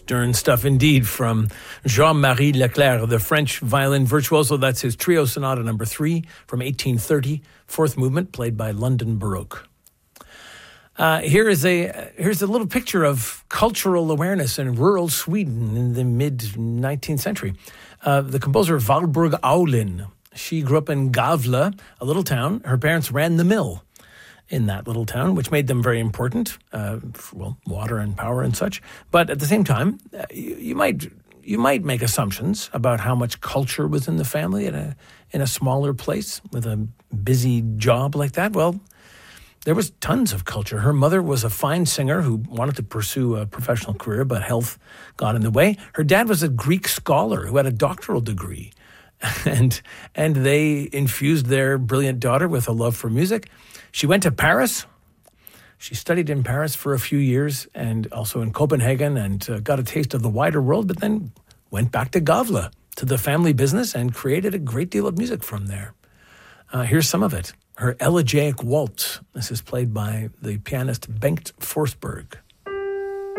Stern stuff indeed from Jean-Marie Leclerc, the French violin virtuoso. That's his Trio Sonata number 3 from 1830, fourth movement, played by London Baroque. Here's a little picture of cultural awareness in rural Sweden in the mid-19th century. The composer Valborg Aulin, she grew up in Gavle, a little town. Her parents ran the mill in that little town, which made them very important, water and power and such. But at the same time, you might make assumptions about how much culture was in the family in a smaller place with a busy job like that. Well, there was tons of culture. Her mother was a fine singer who wanted to pursue a professional career, but health got in the way. Her dad was a Greek scholar who had a doctoral degree, and they infused their brilliant daughter with a love for music. She went to Paris. She studied in Paris for a few years and also in Copenhagen and got a taste of the wider world, but then went back to Gavle, to the family business, and created a great deal of music from there. Here's some of it. Her Elegiac Waltz. This is played by the pianist Bengt Forsberg.